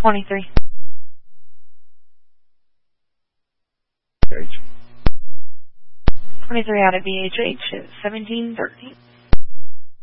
23. H. 23 out of BHH is 1713.